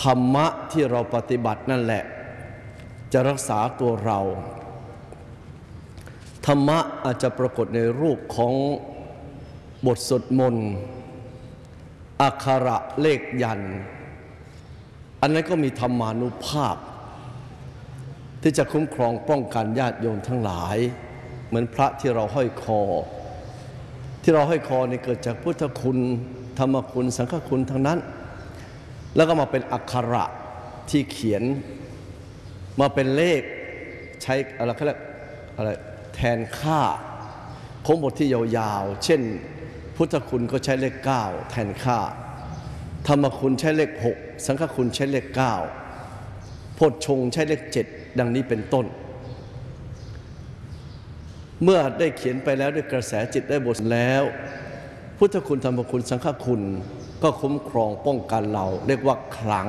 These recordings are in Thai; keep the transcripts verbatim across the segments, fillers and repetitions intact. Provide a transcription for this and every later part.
ธรรมะที่เราปฏิบัตินั่นแหละจะรักษาตัวเราธรรมะอาจจะปรากฏในรูปของบทสวดมนต์อักขระเลขยันต์อันนั้นก็มีธรรมานุภาพที่จะคุ้มครองป้องกันญาติโยมทั้งหลายเหมือนพระที่เราห้อยคอที่เราห้อยคอนี่เกิดจากพุทธคุณธรรมคุณสังฆคุณทั้งนั้นแล้วก็มาเป็นอักขระที่เขียนมาเป็นเลขใช้อะไรเขาเรียกอะไรแทนค่าของบทที่ยาวๆเช่นพุทธคุณก็ใช้เลขเก้าแทนค่าธรรมคุณใช้เลขหกสังฆคุณใช้เลขเก้าโพชฌงค์ใช้เลขเจ็ดดังนี้เป็นต้นเมื่อได้เขียนไปแล้วด้วยกระแสจิตได้บทแล้วพุทธคุณธรรมคุณสังฆคุณก็คุ้มครองป้องกันเราเรียกว่าขลัง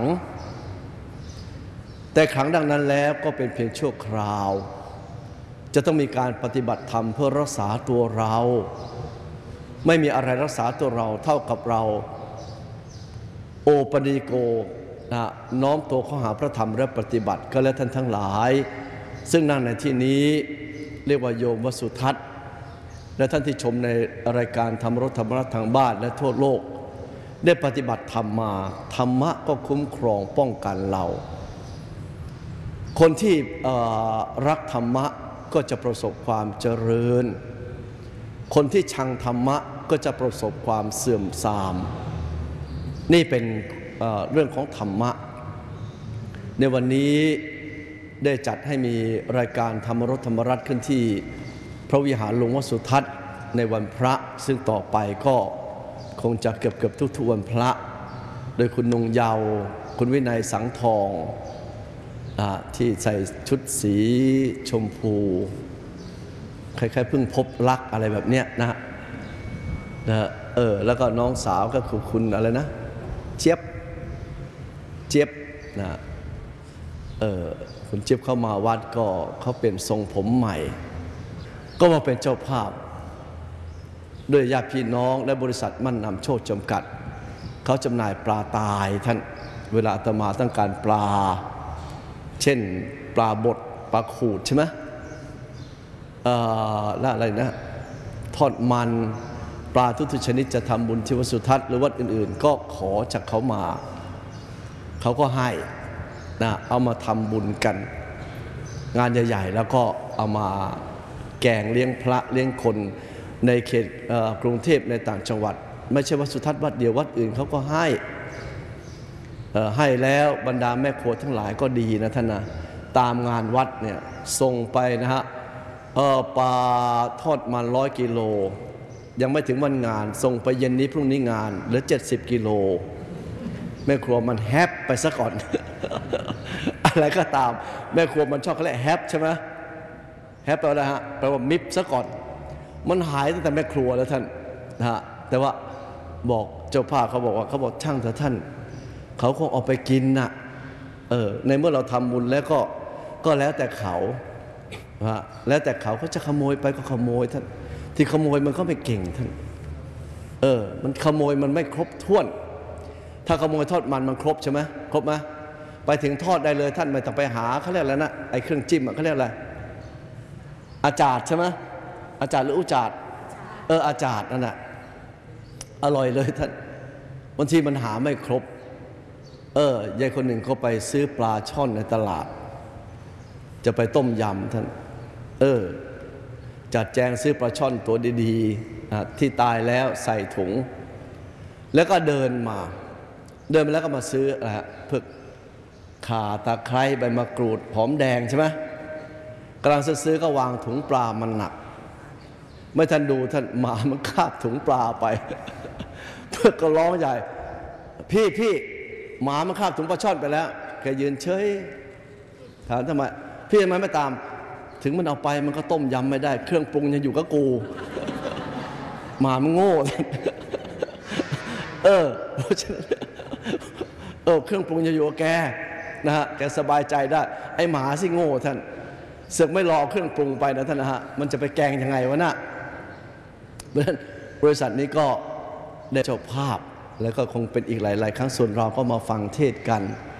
แต่ขลังดังนั้นแล้วก็เป็นเพียงชั่วคราวจะต้องมีการปฏิบัติธรรมเพื่อรักษาตัวเราไม่มีอะไรรักษาตัวเราเท่ากับเราโอปนิโกนะน้อมตัวเข้าหาพระธรรมและปฏิบัติก็แล้วท่านทั้งหลายซึ่งนั่งในที่นี้เรียกว่าโยมวสุทัศน์และท่านที่ชมในรายการธรรมรสธรรมรัตน์ทางบ้านและทั่วโลกได้ปฏิบัติธรรมมาธรรมะก็คุ้มครองป้องกันเราคนที่รักธรรมะก็จะประสบความเจริญคนที่ชังธรรมะก็จะประสบความเสื่อมทรามนี่เป็นเอ่อเรื่องของธรรมะในวันนี้ได้จัดให้มีรายการธรรมรสธรรมรัตน์ขึ้นที่พระวิหารหลวงวสุทัศน์ในวันพระซึ่งต่อไปก็คงจะเกือบเกือบทุกๆวันพระโดยคุณนงเยาว์คุณวินัยสังทองที่ใส่ชุดสีชมพูคล้ายๆเพิ่งพบรักอะไรแบบเนี้ยนะฮะนะเออแล้วก็น้องสาวก็คือคุณอะไรนะเจี๊ยบเจี๊ยบนะเออคุณเจี๊ยบเข้ามาวัดก็เขาเป็นทรงผมใหม่ก็มาเป็นเจ้าภาพด้วยญาติพี่น้องและบริษัทมั่นนำโชคจำกัดเขาจำหน่ายปลาตายท่านเวลาอาตมาต้องการปลาเช่นปลาบดปลาขูดใช่ไหมเอ่อแล้วอะไรนะทอดมันปลาทุกชนิดจะทำบุญที่วัดสุทัศน์หรือวัดอื่นๆก็ขอจากเขามาเขาก็ให้นะเอามาทำบุญกันงานใหญ่ๆแล้วก็เอามาแกงเลี้ยงพระเลี้ยงคนในเขตกรุงเทพในต่างจังหวัดไม่ใช่วัดสุทัศน์วัดเดียววัดอื่นเขาก็ให้ให้แล้วบรรดาแม่ครัวทั้งหลายก็ดีนะท่านนะตามงานวัดเนี่ยส่งไปนะฮะปลาทอดมันร้อยกิโลยังไม่ถึงวันงานส่งไปเย็นนี้พรุ่งนี้งานเหลือเจ็ดสิบกิโลแม่ครัวมันแฮปไปซะก่อน อะไรก็ตามแม่ครัวมันชอบเขาเรียกแฮปใช่ไหมแฮปแปลว่าอะไรฮะแปลว่ามิบซะก่อนมันหายตั้งแต่แม่ครัวแล้วท่านนะฮะแต่ว่าบอกเจ้าภาพเขาบอกว่าเขาบอกช่างเถอะท่านเขาคงเอาไปกินน่ะเออในเมื่อเราทำบุญแล้วก็ก็แล้วแต่เขาฮะแล้วแต่เขาเขาจะขโมยไปก็ขโมยท่านที่ขโมยมันก็ไม่เก่งท่านเออมันขโมยมันไม่ครบถ้วนถ้าขโมยทอดมันมันครบใช่ไหมครบไหมไปถึงทอดได้เลยท่านไม่ต้องไปหาเขาเรียกอะไรนะไอ้เครื่องจิ้มเขาเรียกอะไรอาจารย์ใช่ไหมอาจารย์หรืออุจารเอออาจารย์นั่นแหละอร่อยเลยท่านบางทีมันหาไม่ครบเออยายคนหนึ่งเขาไปซื้อปลาช่อนในตลาดจะไปต้มยำท่านเออจัดแจงซื้อปลาช่อนตัวดีๆที่ตายแล้วใส่ถุงแล้วก็เดินมาเดินมาแล้วก็มาซื้ออะไรเผือกข่าตะไคร้ใบมะกรูดหอมแดงใช่ไหมกำลังซื้อก็วางถุงปลามันหนักไม่ทันดูท่านหมามันคาบถุงปลาไปเพื่อก็ร้องใหญ่พี่พี่หมามันคาบถุงปลาช่อนไปแล้วแกยืนเฉยถามทำไมพี่ทำไมไม่ตามถึงมันเอาไปมันก็ต้มยำไม่ได้เครื่องปรุงยังอยู่กับกูหมามันโง่เออเพราะฉะนั้นเออเครื่องปรุงยังอยู่กับแกนะฮะแกสบายใจได้ไอ้หมาสิโง่ท่านเสือกไม่รอเครื่องปรุงไปนะท่านนะฮะมันจะไปแกงยังไงวะน่ะเพราะฉะนั้นบริษัทนี้ก็ได้เจ้าภาพแล้วก็คงเป็นอีกหลายๆครั้งส่วนเราก็มาฟังเทศกัน